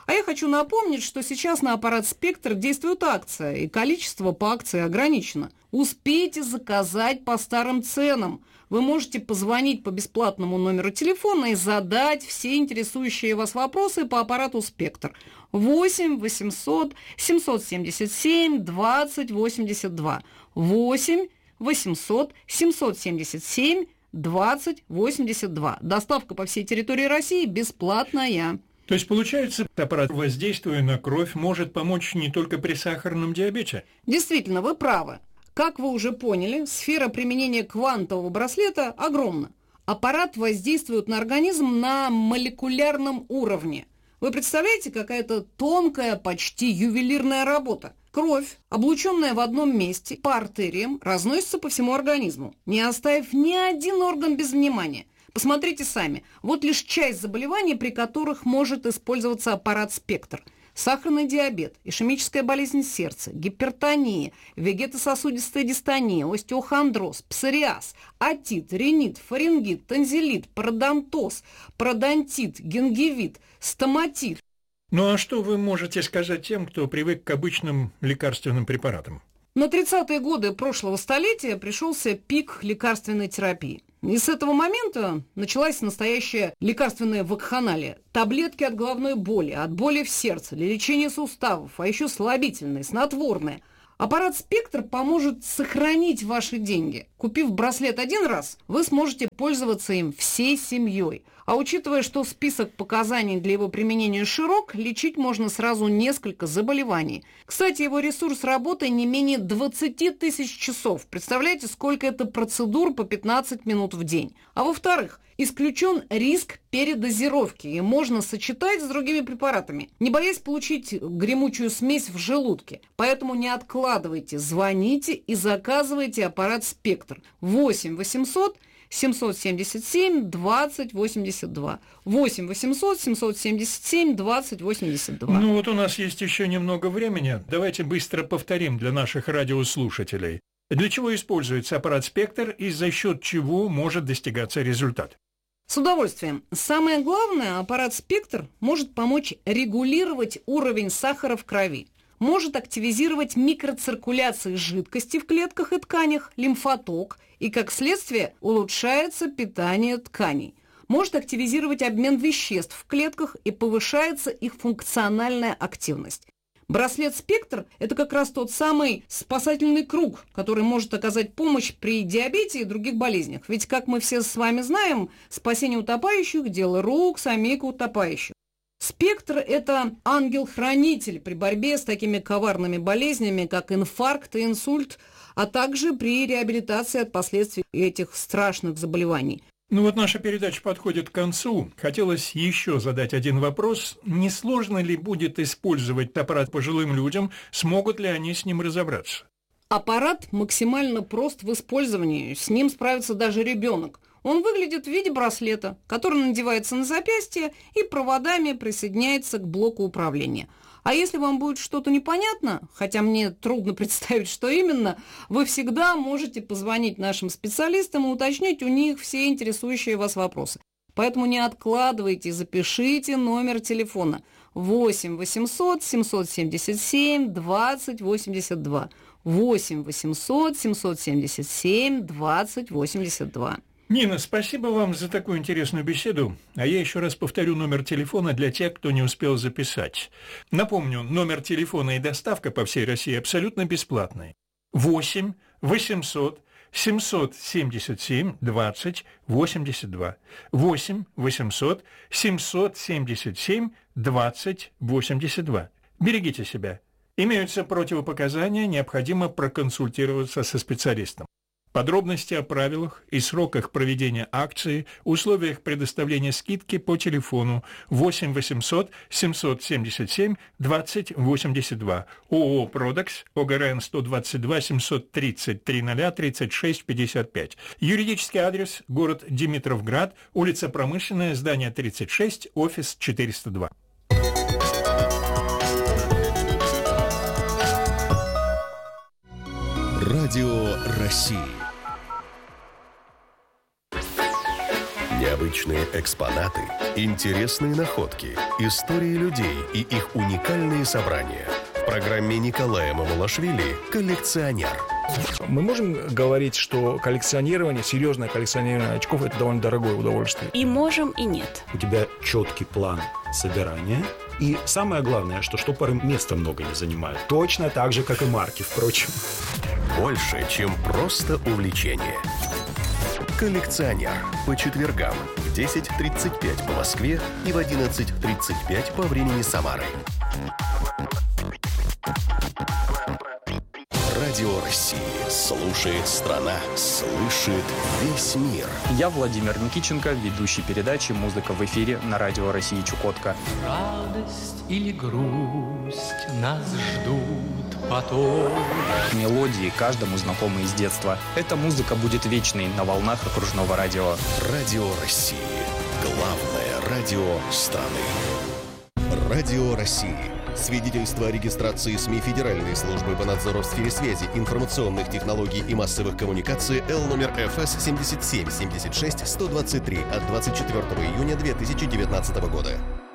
А я хочу напомнить, что сейчас на аппарат «Спектр» действует акция, и количество по акции ограничено. Успейте заказать по старым ценам. Вы можете позвонить по бесплатному номеру телефона и задать все интересующие вас вопросы по аппарату «Спектр». восемь восемьсот семьсот семьдесят семь двадцать восемьдесят два. восемь восемьсот семьсот семьдесят семь двадцать восемьдесят два. Доставка по всей территории России бесплатная. То есть, получается, аппарат, воздействуя на кровь, может помочь не только при сахарном диабете? Действительно, вы правы. Как вы уже поняли, сфера применения квантового браслета огромна. Аппарат воздействует на организм на молекулярном уровне. Вы представляете, какая это тонкая, почти ювелирная работа? Кровь, облученная в одном месте по артериям, разносится по всему организму, не оставив ни один орган без внимания. Посмотрите сами, вот лишь часть заболеваний, при которых может использоваться аппарат «Спектр». Сахарный диабет, ишемическая болезнь сердца, гипертония, вегетососудистая дистония, остеохондроз, псориаз, отит, ринит, фарингит, тонзиллит, пародонтоз, пародонтит, гингивит, стоматит. Ну а что вы можете сказать тем, кто привык к обычным лекарственным препаратам? На тридцатые годы прошлого столетия пришелся пик лекарственной терапии. И с этого момента началась настоящая лекарственная вакханалия. Таблетки от головной боли, от боли в сердце, для лечения суставов, а еще слабительные, снотворные. Аппарат «Спектр» поможет сохранить ваши деньги. Купив браслет один раз, вы сможете пользоваться им всей семьей. А учитывая, что список показаний для его применения широк, лечить можно сразу несколько заболеваний. Кстати, его ресурс работы не менее двадцать тысяч часов. Представляете, сколько это процедур по пятнадцать минут в день. А во-вторых, исключен риск передозировки, и можно сочетать с другими препаратами, не боясь получить гремучую смесь в желудке. Поэтому не откладывайте, звоните и заказывайте аппарат «Спектр». восемь восемьсот семьсот семьдесят семь двадцать восемьдесят два. восемь восемьсот семьсот семьдесят семь двадцать восемьдесят два. Ну вот у нас есть еще немного времени. Давайте быстро повторим для наших радиослушателей. Для чего используется аппарат «Спектр» и за счет чего может достигаться результат? С удовольствием. Самое главное, аппарат «Спектр» может помочь регулировать уровень сахара в крови, может активизировать микроциркуляцию жидкости в клетках и тканях, лимфоток, и, как следствие, улучшается питание тканей. Может активизировать обмен веществ в клетках и повышается их функциональная активность. Браслет «Спектр» – это как раз тот самый спасательный круг, который может оказать помощь при диабете и других болезнях. Ведь, как мы все с вами знаем, спасение утопающих – дело рук самих утопающих. «Спектр» – это ангел-хранитель при борьбе с такими коварными болезнями, как инфаркт и инсульт, а также при реабилитации от последствий этих страшных заболеваний. Ну вот наша передача подходит к концу. Хотелось еще задать один вопрос. Не сложно ли будет использовать аппарат пожилым людям? Смогут ли они с ним разобраться? Аппарат максимально прост в использовании. С ним справится даже ребенок. Он выглядит в виде браслета, который надевается на запястье и проводами присоединяется к блоку управления. А если вам будет что-то непонятно, хотя мне трудно представить, что именно, вы всегда можете позвонить нашим специалистам и уточнить у них все интересующие вас вопросы. Поэтому не откладывайте, запишите номер телефона восемь восемьсот семьсот семьдесят семь двадцать восемьдесят два. восемь восемьсот семьсот семьдесят семь двадцать восемьдесят два. Нина, спасибо вам за такую интересную беседу. А я еще раз повторю номер телефона для тех, кто не успел записать. Напомню, номер телефона и доставка по всей России абсолютно бесплатные. восемь восемьсот семьсот семьдесят семь двадцать восемьдесят два. восемь восемьсот семьсот семьдесят семь двадцать восемьдесят два. Берегите себя. Имеются противопоказания, необходимо проконсультироваться со специалистом. Подробности о правилах и сроках проведения акции, условиях предоставления скидки по телефону восемь восемьсот семьсот семьдесят семь двадцать восемьдесят два. ООО «Продекс», ОГРН сто двадцать два семьсот тридцать три ноль тридцать шесть пятьдесят пять. Юридический адрес: город Димитровград, улица Промышленная, здание тридцать шесть, офис четыреста два. Радио России. Необычные экспонаты, интересные находки, истории людей и их уникальные собрания. В программе Николая Мамулашвили «Коллекционер». Мы можем говорить, что коллекционирование, серьезное коллекционирование очков – это довольно дорогое удовольствие? И можем, и нет. У тебя четкий план собирания. И самое главное, что штопоры места много не занимают. Точно так же, как и марки, впрочем. Больше, чем просто увлечение. «Коллекционер» по четвергам в десять тридцать пять по Москве и в одиннадцать тридцать пять по времени Самары. Радио России. Слушает страна. Слышит весь мир. Я Владимир Никиченко, ведущий передачи «Музыка в эфире» на Радио России Чукотка. Радость или грусть нас ждут потом. Мелодии каждому знакомы из детства. Эта музыка будет вечной на волнах окружного радио. Радио России. Главное радио страны. Радио России. Свидетельство о регистрации СМИ Федеральной службы по надзору в сфере связи, информационных технологий и массовых коммуникаций Л номер Ф С семьдесят семь семьдесят шесть сто двадцать три от двадцать четвёртого июня две тысячи девятнадцатого года.